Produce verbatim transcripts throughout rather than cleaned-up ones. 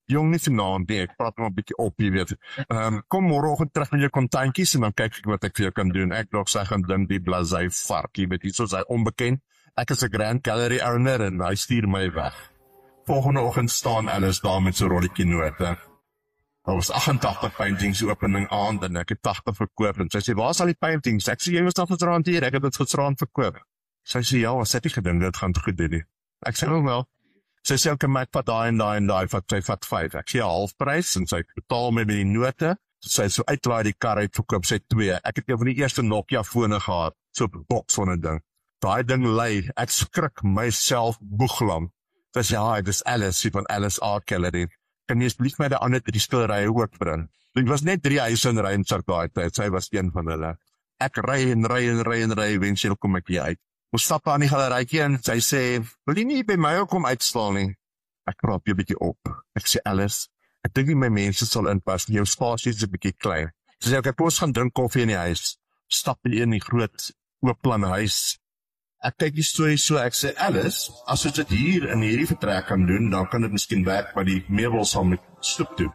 Jong, nie vanaand nie, ek praat maar 'n bietjie op, jy weet. Um, kom môreoggend terug met jou kontankies en dan kyk ek wat ek vir jou kan doen. Ek dalk sê gaan ding die blasey vark, jy weet, iets soos hy onbekend. Ek is 'n Grand Gallery owner en hy stuur my weg. Volgende oggend staan Alice daar met so 'n rolletjie note. Daar was agt-en-tagtig paintings opening aand en ek het tagtig verkoop en sy sê, waar is al die paintings? Ek sê, jy was nog gisterand hier, ek het dit gisterand verkoop. Sy sê, ja, was het nie gedink, dit gaan goed doen nie. Ek sê, oh wel. Sy sê, ek maak vat daai en daai en daai, vat sy vat vyf. Ek sê, halfprys en sy betaal my met die note. Sy so uitlaai die kar uit, verkoop sy twee. Ek het een van die eerste Nokia fone gehad, so 'n boks van 'n ding. Daai ding lei, ek skrik myself boeglam. Sy sê, ja, dit is Alice, van Alice Art Gallery. Kan jy asblief my die ander drie skilderye ook bring? Dit was net drie huise in Reinsburg daai tyd, sy was een van hulle. Ek ry en ry en ry en ry, eventueel kom ek hier uit. Ons stap aan die galerytjie en sy sê, wil jy nie by my ook kom uitstal nie? Ek krap jy 'n bietjie op. Ek sê, Alice, ek dink nie my mense sal inpas nie, jou spasie is 'n bietjie klein. Sy sê, ek kom ons gaan drink koffie in die huis. Stap hier in die groot oopplan huis. Ek kyk die storie so, ek sê, Alice, as ons dit hier in hierdie vertrek kan doen, dan kan dit miskien werk, maar die meubels sal met stoep doen.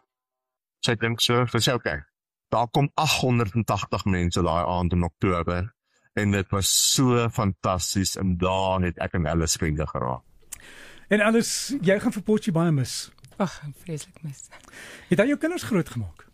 Sy dink so, sy sê, okay, daar kom agt-honderd-en-tagtig mense daai aand in Oktober, en dit was so fantasties, en daar het ek en Alice vriende geraak. En Alice, jy gaan vir Potchie baie mis. Ag, vreeslik mis. Het hy jou kinders groot gemaak?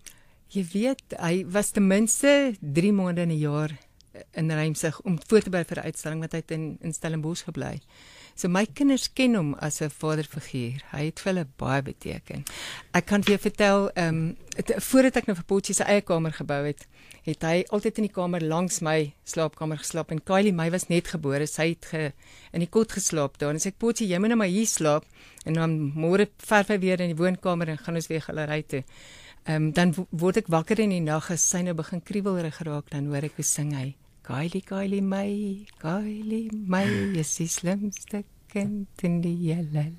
Jy weet, hy was ten minste drie maande in 'n jaar in Reimsig om voor te berei vir 'n uitstalling wat hy het in, in Stellenbosch gebly. So my kinders ken hom as 'n vaderfiguur. Hy het vir hulle baie beteken. Ek kan vir jou vertel, ehm um, voordat ek nou vir Potchie sy eie kamer gebou het, het hy altyd in die kamer langs my slaapkamer geslaap en Kylie my was net gebore, sy het ge, in die kot geslaap daar en sê ek, Potchie, jy moet nou maar hier slaap en dan môre verf hy weer in die woonkamer en gaan ons weer galery toe. Um, dan word ek wakker in die nag as sy nou begin kriebelrig geraak, dan hoor ek hoe sing hy. Kylie, Kylie my, Kylie my, is die slimste kind in die hele land.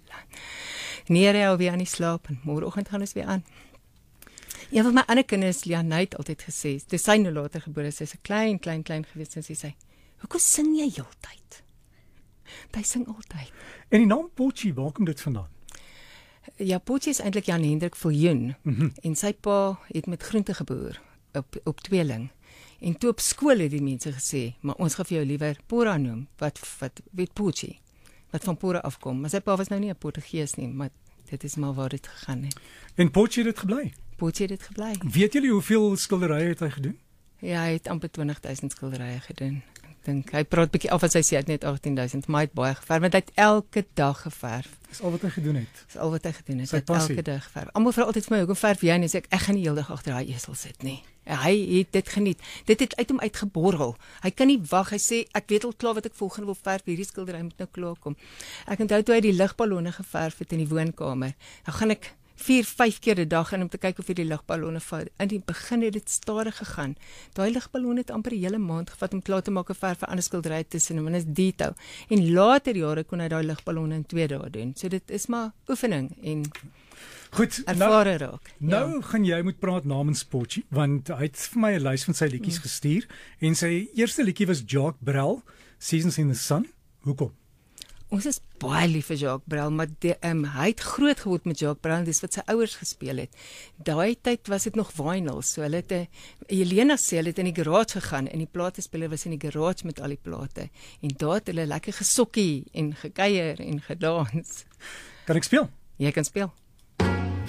Nee, hy al weer aan die slaap en môreoggend gaan ons weer aan. Een van my ander kinders, Lianne, het altyd gesê, toe sy nou later gebore is, sy is 'n klein, klein, klein gewees en sy sê, hoekom sing jy heeltyd? Hy sing altyd. En die naam Potchie, waar kom dit vandaan? Ja, Potchie is eintlik Jan Hendrik Viljoen, Mm-hmm. en sy pa het met groente geboer, op, op tweeling. En toe op skool het die mense gesê, maar ons gaan vir jou liewer Pora noem, wat, wat weet Potchie, wat van Pora afkom. Maar sy pa was nou nie 'n Portugees nie, maar dit is maar waar dit gegaan het. En Potchie het dit gebly? Potchie het dit gebly. Weet julle hoeveel skilderye het hy gedoen? Ja, hy het amper twintig duisend skilderye gedoen. Ek dink, hy praat bietjie af as hy sê hy het net agttien duisend, maar hy het baie geverf, want hy het elke dag geverf. Dis al wat hy gedoen het. Dis al wat hy gedoen het, Sy hy het passie. elke dag geverf. Almal vra altyd vir my, hoekom verf jy? En sê ek, ek gaan nie heeldag agter daai esel sit nie. Hy het dit geniet. Dit het uit hom uitgeborrel. Hy kan nie wag. Hy sê, ek weet al klaar wat ek volgende wil verf, hierdie skildery moet nou klaar kom. Ek onthou toe hy die ligballonne geverf het in die woonkamer. Dan gaan ek vier, vyf keer 'n dag in om te kyk of hy die ligballonne vat. In die begin het dit stadig gegaan. Daai ligballon het amper 'n hele maand gevat om klaar te maak en verf vir ander skilderye tussen hom en is detail. En later jare kon hy daai ligballonne in twee dae doen. So dit is maar oefening en Goed, nou, ervare raak. nou Ja. gaan jy moet praat namens Potchie, want hy het vir my 'n lys van sy liedjies gestuur en sy eerste liedjie was Jacques Brel, Seasons in the Sun. Hoekom? Ons is baie lief vir Jacques Brel, maar die, um, hy het groot geword met Jacques Brel, dis wat sy ouers gespeel het. Daai tyd was dit nog vinyl, so hulle het 'n Helena sê hulle het in die garage gegaan en die platespeler was in die garage met al die plate en daar het hulle lekker gesokkie en gekuier en gedans. Kan ek speel? Jy kan speel.